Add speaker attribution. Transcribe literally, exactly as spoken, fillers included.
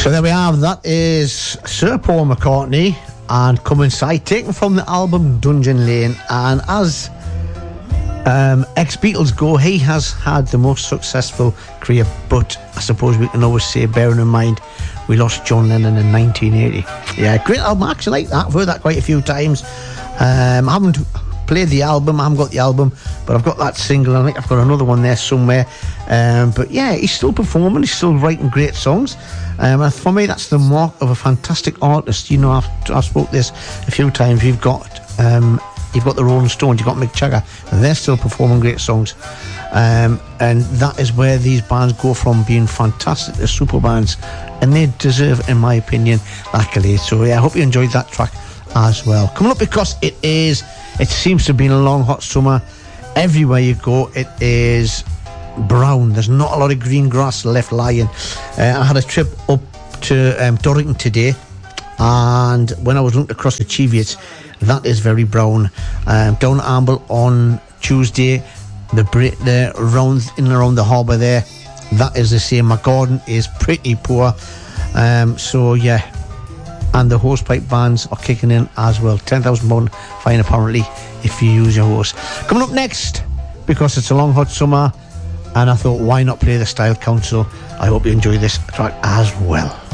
Speaker 1: So there we have, that is Sir Paul McCartney and Come Inside, taken from the album Dungeon Lane. And as um, ex-Beatles go, he has had the most successful career, but I suppose we can always say, bearing in mind we lost John Lennon in nineteen eighty. Yeah, great album, I actually like that. I've heard that quite a few times. um, I haven't played the album, I haven't got the album, but I've got that single. I think I've got another one there somewhere. Um, but yeah, he's still performing, he's still writing great songs. Um, and for me, that's the mark of a fantastic artist. You know, I've, I've spoke this a few times. You've got um, you've got the Rolling Stones, you've got Mick Jagger, and they're still performing great songs. Um, and that is where these bands go from being fantastic to super bands, and they deserve, in my opinion, accolades. So yeah, I hope you enjoyed that track as well. Coming up, because it is, it seems to have been a long hot summer. Everywhere you go, it is brown. There's not a lot of green grass left lying. uh, I had a trip up to um, Dorrington today, and when I was looking across the Cheviots, that is very brown. um, down at Amble on Tuesday, the break there around in and around the harbour there, that is the same. My garden is pretty poor. Um, so yeah, and the hosepipe bans are kicking in as well. ten thousand pounds fine apparently if you use your hose. Coming up next, because it's a long hot summer, and I thought, why not play the Style Council? I hope you enjoy this track as well.